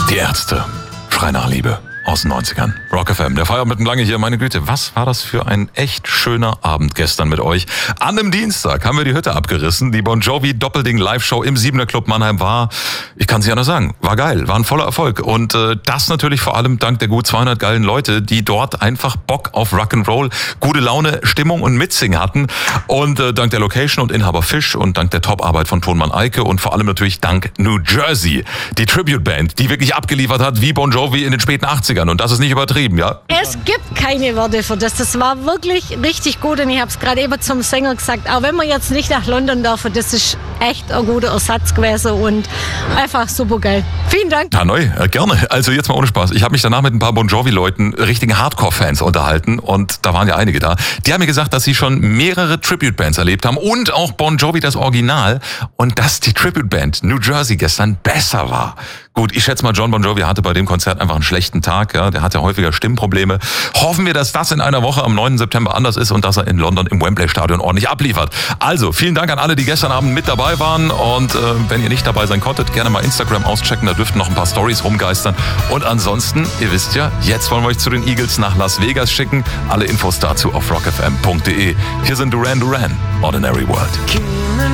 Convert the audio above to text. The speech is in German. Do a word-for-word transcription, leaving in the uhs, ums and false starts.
Die Ärzte. Schrei nach Liebe. Aus den neunzigern. Rock F M, der Feierabend mit dem Lange hier. Meine Güte, was war das für ein echt schöner Abend gestern mit euch. An einem Dienstag haben wir die Hütte abgerissen. Die Bon Jovi Doppelding Live-Show im Siebener Club Mannheim war, ich kann es ja nur sagen, war geil, war ein voller Erfolg. Und äh, das natürlich vor allem dank der gut zweihundert geilen Leute, die dort einfach Bock auf Rock'n'Roll, gute Laune, Stimmung und Mitsingen hatten. Und äh, dank der Location und Inhaber Fisch und dank der Top-Arbeit von Tonmann Eike und vor allem natürlich dank New Jersey, die Tribute-Band, die wirklich abgeliefert hat wie Bon Jovi in den späten achtzigern. Und das ist nicht übertrieben, ja? Es gibt keine Worte für das. Das war wirklich richtig gut. Und ich habe es gerade eben zum Sänger gesagt, auch wenn wir jetzt nicht nach London dürfen, das ist echt ein guter Ersatz gewesen und einfach super geil. Vielen Dank. Ja, neu, äh, gerne. Also jetzt mal ohne Spaß. Ich habe mich danach mit ein paar Bon Jovi-Leuten, richtigen Hardcore-Fans unterhalten und da waren ja einige da. Die haben mir gesagt, dass sie schon mehrere Tribute-Bands erlebt haben und auch Bon Jovi das Original und dass die Tribute-Band New Jersey gestern besser war. Gut, ich schätze mal, John Bon Jovi hatte bei dem Konzert einfach einen schlechten Tag. Ja, der hat ja häufiger Stimmprobleme. Hoffen wir, dass das in einer Woche am neunten September anders ist und dass er in London im Wembley-Stadion ordentlich abliefert. Also, vielen Dank an alle, die gestern Abend mit dabei waren. Und äh, wenn ihr nicht dabei sein konntet, gerne mal Instagram auschecken. Da dürften noch ein paar Stories rumgeistern. Und ansonsten, ihr wisst ja, jetzt wollen wir euch zu den Eagles nach Las Vegas schicken. Alle Infos dazu auf rock f m punkt d e. Hier sind Duran Duran, Ordinary World.